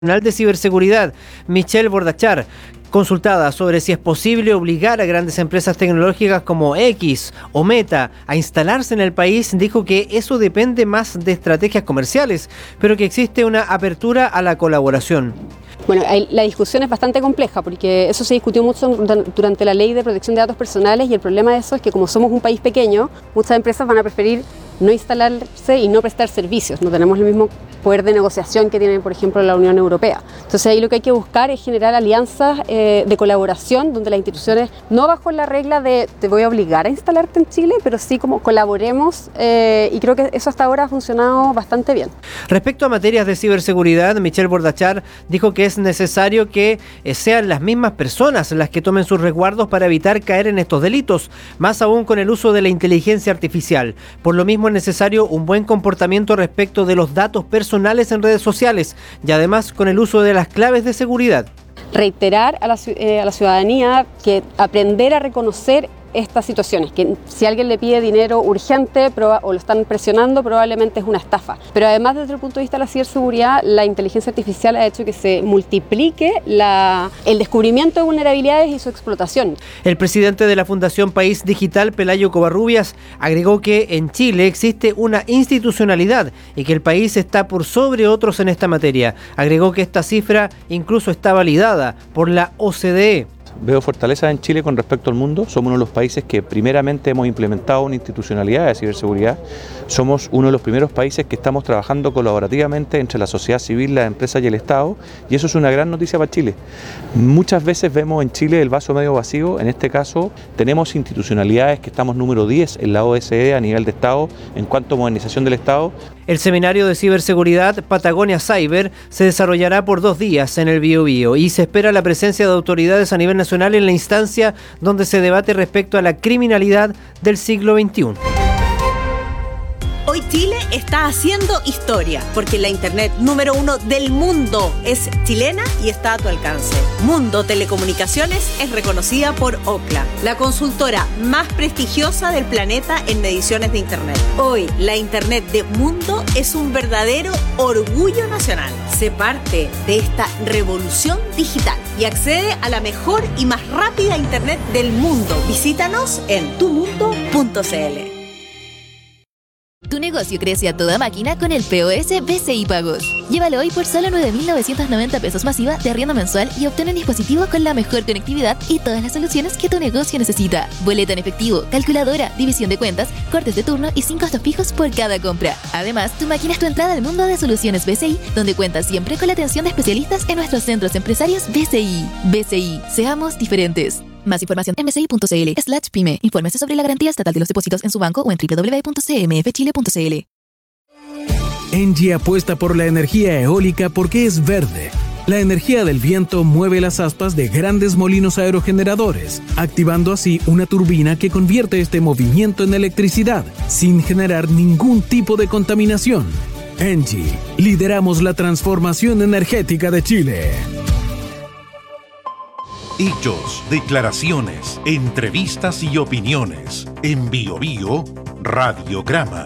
Nacional de Ciberseguridad, Michelle Bordachar, consultada sobre si es posible obligar a grandes empresas tecnológicas como X o Meta a instalarse en el país, dijo que eso depende más de estrategias comerciales, pero que existe una apertura a la colaboración. Bueno, la discusión es bastante compleja porque eso se discutió mucho durante la ley de protección de datos personales y el problema de eso es que como somos un país pequeño, muchas empresas van a preferir no instalarse y no prestar servicios. No tenemos el mismo poder de negociación que tiene, por ejemplo, la Unión Europea. Entonces ahí lo que hay que buscar es generar alianzas de colaboración donde las instituciones, no bajo la regla de te voy a obligar a instalarte en Chile, pero sí como colaboremos y creo que eso hasta ahora ha funcionado bastante bien. Respecto a materias de ciberseguridad, Michelle Bordachar dijo que es necesario que sean las mismas personas las que tomen sus resguardos para evitar caer en estos delitos, más aún con el uso de la inteligencia artificial. Por lo mismo es necesario un buen comportamiento respecto de los datos personales en redes sociales y además con el uso de las claves de seguridad. Reiterar a la ciudadanía que aprender a reconocer estas situaciones, que si alguien le pide dinero urgente o lo están presionando, probablemente es una estafa. Pero además, desde el punto de vista de la ciberseguridad, la inteligencia artificial ha hecho que se multiplique el descubrimiento de vulnerabilidades y su explotación. El presidente de la Fundación País Digital, Pelayo Covarrubias, agregó que en Chile existe una institucionalidad y que el país está por sobre otros en esta materia. Agregó que esta cifra incluso está validada por la OCDE. Veo fortaleza en Chile con respecto al mundo. Somos uno de los países que primeramente hemos implementado una institucionalidad de ciberseguridad. Somos uno de los primeros países que estamos trabajando colaborativamente entre la sociedad civil, las empresas y el Estado, y eso es una gran noticia para Chile. Muchas veces vemos en Chile el vaso medio vacío. En este caso tenemos institucionalidades que estamos número 10 en la OCDE a nivel de Estado en cuanto a modernización del Estado. El seminario de ciberseguridad Patagonia Cyber se desarrollará por 2 días en el Biobío y se espera la presencia de autoridades a nivel nacional en la instancia donde se debate respecto a la criminalidad del siglo XXI. Hoy Chile está haciendo historia porque la internet número 1 del mundo es chilena y está a tu alcance. Mundo Telecomunicaciones es reconocida por Ookla, la consultora más prestigiosa del planeta en mediciones de internet. Hoy la internet de Mundo es un verdadero orgullo nacional. Sé parte de esta revolución digital y accede a la mejor y más rápida internet del mundo. Visítanos en tumundo.cl. Tu negocio crece a toda máquina con el POS BCI Pagos. Llévalo hoy por solo 9.990 pesos masiva de arriendo mensual y obtén un dispositivo con la mejor conectividad y todas las soluciones que tu negocio necesita. Boleta en efectivo, calculadora, división de cuentas, cortes de turno y sin costos fijos por cada compra. Además, tu máquina es tu entrada al mundo de soluciones BCI, donde cuentas siempre con la atención de especialistas en nuestros centros empresarios BCI. BCI, seamos diferentes. Más información en bci.cl/pyme. Infórmese sobre la garantía estatal de los depósitos en su banco o en www.cmfchile.cl. Engie apuesta por la energía eólica porque es verde. La energía del viento mueve las aspas de grandes molinos aerogeneradores, activando así una turbina que convierte este movimiento en electricidad, sin generar ningún tipo de contaminación. Engie, lideramos la transformación energética de Chile. Hechos, declaraciones, entrevistas y opiniones. En Biobío, Radiograma.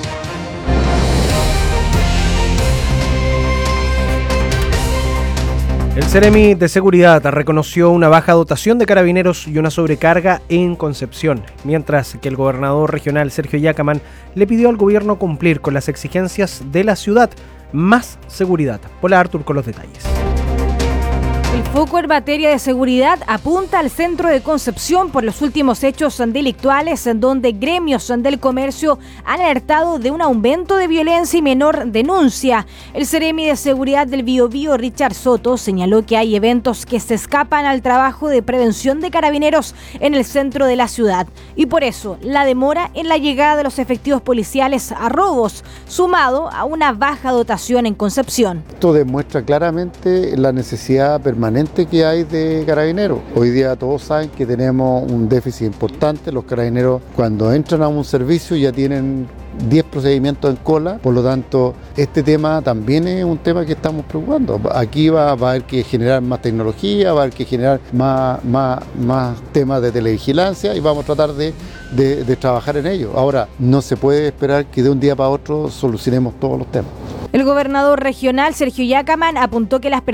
El Ceremi de Seguridad reconoció una baja dotación de carabineros y una sobrecarga en Concepción, mientras que el gobernador regional Sergio Yacamán le pidió al gobierno cumplir con las exigencias de la ciudad. Más seguridad. Hola Artur con los detalles. El foco en materia de seguridad apunta al centro de Concepción por los últimos hechos delictuales en donde gremios del comercio han alertado de un aumento de violencia y menor denuncia. El Ceremi de Seguridad del Biobío, Richard Soto, señaló que hay eventos que se escapan al trabajo de prevención de carabineros en el centro de la ciudad y por eso la demora en la llegada de los efectivos policiales a robos, sumado a una baja dotación en Concepción. Esto demuestra claramente la necesidad permanente que hay de carabineros. Hoy día todos saben que tenemos un déficit importante. Los carabineros cuando entran a un servicio ya tienen 10 procedimientos en cola, por lo tanto este tema también es un tema que estamos preocupando. Aquí va a haber que generar más tecnología, va a haber que generar más temas de televigilancia y vamos a tratar de trabajar en ello. Ahora, no se puede esperar que de un día para otro solucionemos todos los temas. El gobernador regional Sergio Yacaman apuntó que las